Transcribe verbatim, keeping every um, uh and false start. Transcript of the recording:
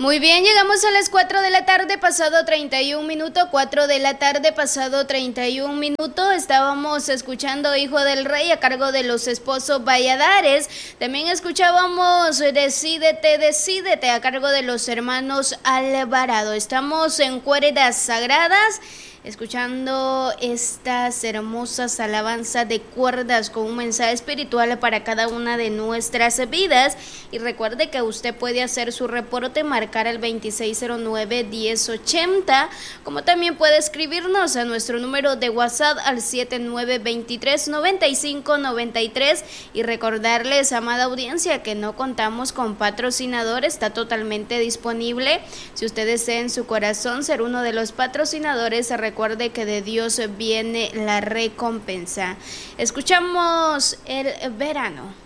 Muy bien, llegamos a las cuatro de la tarde, pasado treinta y un minutos, cuatro de la tarde, pasado treinta y un minutos, estábamos escuchando Hijo del Rey a cargo de los Esposos Valladares, también escuchábamos Decídete, Decídete a cargo de los hermanos Alvarado. Estamos en Cuerdas Sagradas, escuchando estas hermosas alabanzas de cuerdas con un mensaje espiritual para cada una de nuestras vidas. Y recuerde que usted puede hacer su reporte, marcar al veintiséis cero nueve, diez ochenta, como también puede escribirnos a nuestro número de WhatsApp al siete nueve dos tres, nueve cinco nueve tres. Y recordarles, amada audiencia, que no contamos con patrocinadores, está totalmente disponible. Si usted desea en su corazón ser uno de los patrocinadores, recuerde que de Dios viene la recompensa. Escuchamos El Verano.